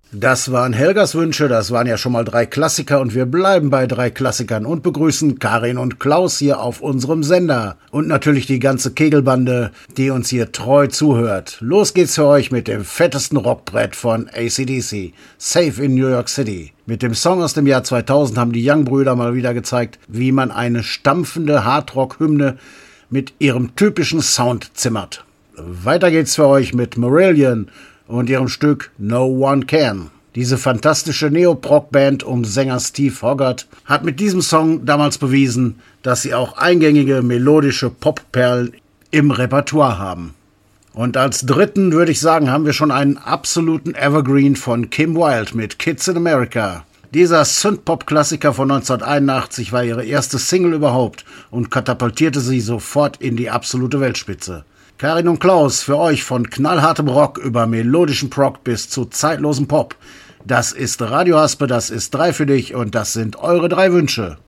Das waren Helgas Wünsche, das waren ja schon mal 3 Klassiker und wir bleiben bei 3 Klassikern und begrüßen Karin und Klaus hier auf unserem Sender. Und natürlich die ganze Kegelbande, die uns hier treu zuhört. Los geht's für euch mit dem fettesten Rockbrett von AC/DC, Safe in New York City. Mit dem Song aus dem Jahr 2000 haben die Young-Brüder mal wieder gezeigt, wie man eine stampfende Hardrock-Hymne mit ihrem typischen Sound zimmert. Weiter geht's für euch mit Marillion und ihrem Stück No One Can. Diese fantastische Neoprog-Band um Sänger Steve Hogarth hat mit diesem Song damals bewiesen, dass sie auch eingängige melodische Popperlen im Repertoire haben. Und als dritten würde ich sagen, haben wir schon einen absoluten Evergreen von Kim Wilde mit Kids in America. Dieser Synthpop-Klassiker von 1981 war ihre erste Single überhaupt und katapultierte sie sofort in die absolute Weltspitze. Karin und Klaus, für euch von knallhartem Rock über melodischen Prog bis zu zeitlosem Pop. Das ist Radio Haspe, das ist 3 für dich und das sind eure 3 Wünsche.